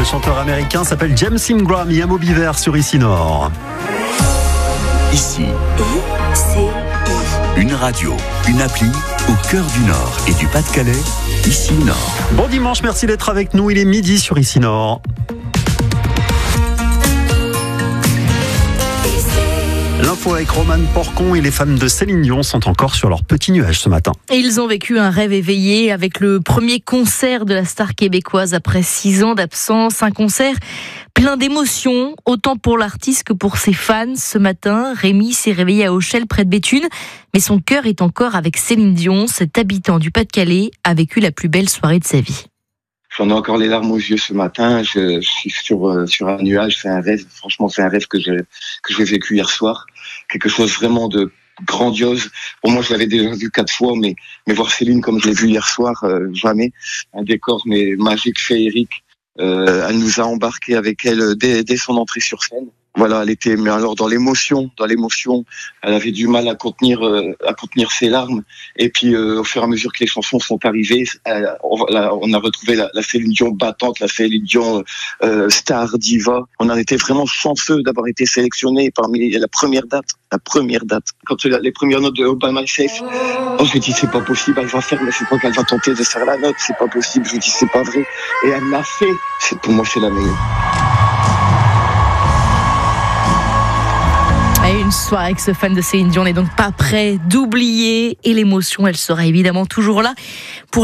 chanteur américain s'appelle James Ingram. Il y a Moby Vert sur Ici Nord. Ici, une radio, une appli au cœur du Nord et du Pas-de-Calais. Ici Nord. Bon dimanche, merci d'être avec nous. Il est midi sur Ici Nord. L'info avec Romane Porcon et les fans de Céline Dion sont encore sur leur petit nuage ce matin. Et ils ont vécu un rêve éveillé avec le premier concert de la star québécoise après 6 ans d'absence. Un concert plein d'émotions, autant pour l'artiste que pour ses fans. Ce matin, Rémi s'est réveillé à Auchel, près de Béthune. Mais son cœur est encore avec Céline Dion. Cet habitant du Pas-de-Calais a vécu la plus belle soirée de sa vie. J'en ai encore les larmes aux yeux ce matin. Je suis sur un nuage. C'est un rêve. Franchement, c'est un rêve que j'ai vécu hier soir. Quelque chose vraiment de grandiose. Pour moi, je l'avais déjà vu 4 fois, mais voir Céline comme je l'ai vu hier soir, jamais. Un décor mais magique, féerique. Elle nous a embarqués avec elle dès son entrée sur scène. Voilà, elle était, mais alors dans l'émotion, elle avait du mal à contenir ses larmes. Et puis, au fur et à mesure que les chansons sont arrivées, on a retrouvé la Céline Dion battante, la Céline Dion star diva. On en était vraiment chanceux d'avoir été sélectionnés parmi la première date. Quand les premières notes de All By Myself, je me dis c'est pas possible, elle va faire, mais je crois qu'elle va tenter de faire la note, c'est pas possible. Je me dis c'est pas vrai. Et elle l'a fait. Pour moi, c'est la meilleure. Et une soirée avec ce fan de Céline Dion n'est donc pas prêt d'oublier. Et l'émotion, elle sera évidemment toujours là.